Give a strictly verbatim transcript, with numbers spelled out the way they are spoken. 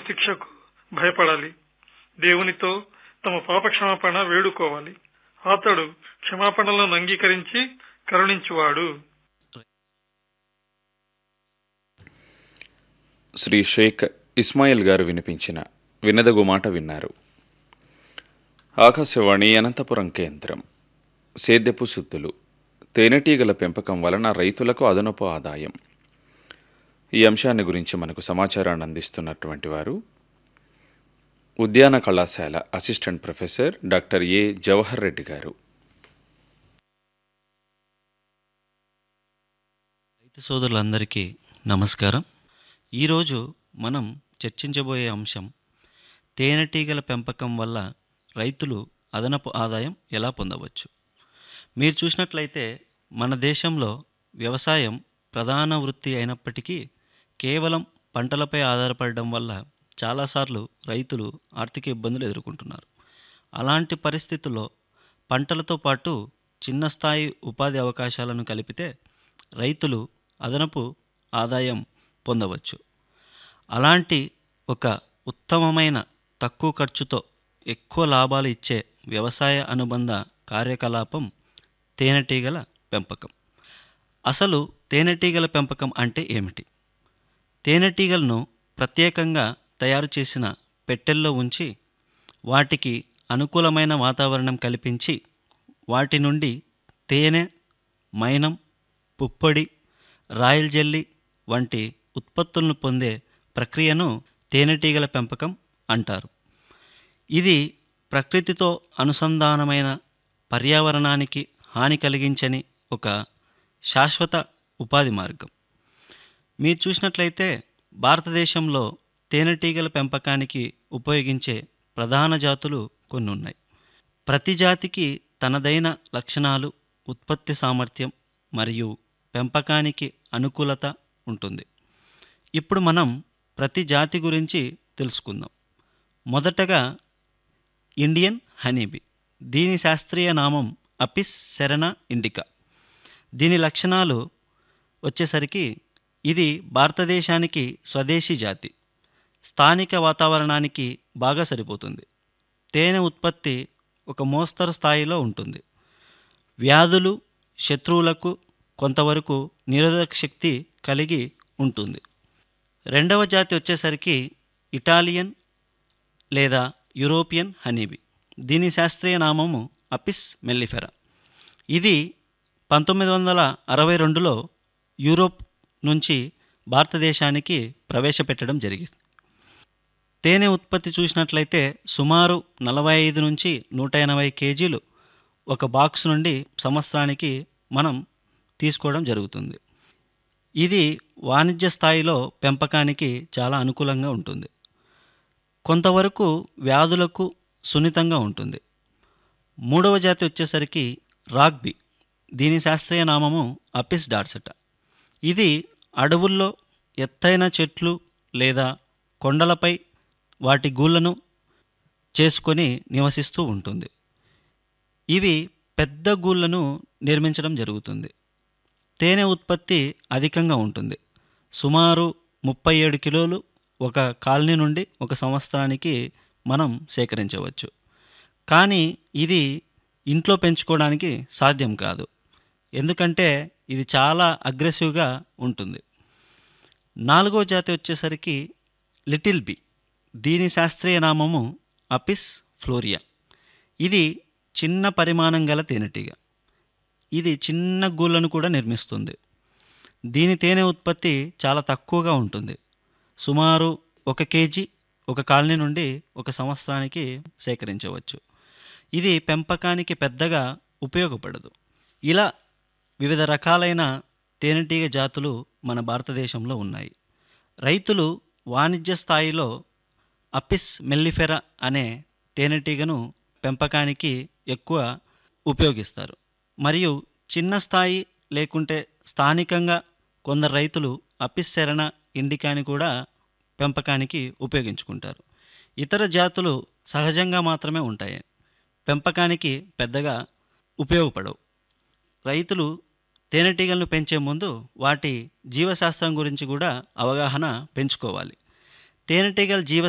శిక్షకు భయపడాలి. దేవునితో తమ పాప క్షమాపణ వేడుకోవాలి. అతడు క్షమాపణలను అంగీకరించి కరుణించువాడు. శ్రీ షేక్ ఇస్మాయిల్ గారు వినిపించిన వినదగు మాట విన్నారు. ఆకాశవాణి అనంతపురం కేంద్రం. సేద్యపు సుత్తులు, తేనెటీగల పెంపకం వలన రైతులకు అదనపు ఆదాయం. ఈ అంశాన్ని గురించి మనకు సమాచారాన్ని అందిస్తున్నటువంటి వారు ఉద్యాన కళాశాల అసిస్టెంట్ ప్రొఫెసర్ డాక్టర్ ఏ జవహర్ రెడ్డి గారు. రైతు సోదరులందరికీ నమస్కారం. ఈరోజు మనం చర్చించబోయే అంశం తేనెటీగల పెంపకం వల్ల రైతులు అదనపు ఆదాయం ఎలా పొందవచ్చు. మీరు చూసినట్లయితే మన దేశంలో వ్యవసాయం ప్రధాన వృత్తి అయినప్పటికీ కేవలం పంటలపై ఆధారపడడం వల్ల చాలాసార్లు రైతులు ఆర్థిక ఇబ్బందులు ఎదుర్కొంటున్నారు. అలాంటి పరిస్థితుల్లో పంటలతో పాటు చిన్న స్థాయి ఉపాధి అవకాశాలను కలిపితే రైతులు అదనపు ఆదాయం పొందవచ్చు. అలాంటి ఒక ఉత్తమమైన తక్కువ ఖర్చుతో ఎక్కువ లాభాలు ఇచ్చే వ్యవసాయ అనుబంధ కార్యకలాపం తేనెటీగల పెంపకం. అసలు తేనెటీగల పెంపకం అంటే ఏమిటి? తేనెటీగలను ప్రత్యేకంగా తయారు చేసిన పెట్టెల్లో ఉంచి వాటికి అనుకూలమైన వాతావరణం కల్పించి వాటి నుండి తేనె, మైనం, పుప్పొడి, రాయల్ జెల్లీ వంటి ఉత్పత్తులను పొందే ప్రక్రియను తేనెటీగల పెంపకం అంటారు. ఇది ప్రకృతితో అనుసంధానమైన, పర్యావరణానికి హాని కలిగించని ఒక శాశ్వత ఉపాధి మార్గం. మీరు చూసినట్లయితే భారతదేశంలో తేనెటీగల పెంపకానికి ఉపయోగించే ప్రధాన జాతులు కొన్ని ఉన్నాయి. ప్రతి జాతికి తనదైన లక్షణాలు, ఉత్పత్తి సామర్థ్యం మరియు పెంపకానికి అనుకూలత ఉంటుంది. ఇప్పుడు మనం ప్రతి జాతి గురించి తెలుసుకుందాం. మొదటగా ఇండియన్ హనీబీ. దీని శాస్త్రీయ నామం అపిస్ సెరనా ఇండికా. దీని లక్షణాలు వచ్చేసరికి ఇది భారతదేశానికి స్వదేశీ జాతి. స్థానిక వాతావరణానికి బాగా సరిపోతుంది. తేనె ఉత్పత్తి ఒక మోస్తరు స్థాయిలో ఉంటుంది. వ్యాధులు, శత్రువులకు కొంతవరకు నిరోధక శక్తి కలిగి ఉంటుంది. రెండవ జాతి వచ్చేసరికి ఇటాలియన్ లేదా యూరోపియన్ హనీబీ. దీని శాస్త్రీయ నామము అపిస్ మెల్లిఫెరా. ఇది పంతొమ్మిది వందల అరవై రెండులో యూరోప్ నుంచి భారతదేశానికి ప్రవేశపెట్టడం జరిగింది. తేనె ఉత్పత్తి చూసినట్లయితే సుమారు నలభై ఐదు నుంచి నూట ఎనభై కేజీలు ఒక బాక్స్ నుండి సంవత్సరానికి మనం తీసుకోవడం జరుగుతుంది. ఇది వాణిజ్య స్థాయిలో పెంపకానికి చాలా అనుకూలంగా ఉంటుంది. కొంతవరకు వ్యాధులకు సున్నితంగా ఉంటుంది. మూడవ జాతి వచ్చేసరికి రాగ్బీ. దీని శాస్త్రీయ నామము అపిస్ డార్సెటా. ఇది అడవుల్లో ఎత్తైన చెట్లు లేదా కొండలపై వాటి గూళ్ళను చేసుకొని నివసిస్తూ ఉంటుంది. ఇవి పెద్ద గూళ్ళను నిర్మించడం జరుగుతుంది. తేనె ఉత్పత్తి అధికంగా ఉంటుంది. సుమారు ముప్పై ఏడు కిలోలు ఒక కాలనీ నుండి ఒక సంవత్సరానికి మనం సేకరించవచ్చు. కానీ ఇది ఇంట్లో పెంచుకోవడానికి సాధ్యం కాదు. ఎందుకంటే ఇది చాలా అగ్రెసివ్గా ఉంటుంది. నాలుగో జాతి వచ్చేసరికి లిటిల్ బీ. దీని శాస్త్రీయ నామము అపిస్ ఫ్లోరియా. ఇది చిన్న పరిమాణం గల తేనెటీగ. ఇది చిన్న గూళ్ళను కూడా నిర్మిస్తుంది. దీని తేనె ఉత్పత్తి చాలా తక్కువగా ఉంటుంది. సుమారు ఒక కేజీ ఒక కాలనీ నుండి ఒక సంవత్సరానికి సేకరించవచ్చు. ఇది పెంపకానికి పెద్దగా ఉపయోగపడదు. ఇలా వివిధ రకాలైన తేనెటీగ జాతులు మన భారతదేశంలో ఉన్నాయి. రైతులు వాణిజ్య స్థాయిలో అపిస్ మెల్లిఫెరా అనే తేనెటీగను పెంపకానికి ఎక్కువ ఉపయోగిస్తారు. మరియు చిన్న స్థాయి లేకుంటే స్థానికంగా కొందరు రైతులు అపిస్ సెరనా ఇండికాని కూడా పెంపకానికి ఉపయోగించుకుంటారు. ఇతర జాతులు సహజంగా మాత్రమే ఉంటాయి, పెంపకానికి పెద్దగా ఉపయోగపడవు. రైతులు తేనెటీగలను పెంచే ముందు వాటి జీవశాస్త్రం గురించి కూడా అవగాహన పెంచుకోవాలి. తేనెటీగల జీవ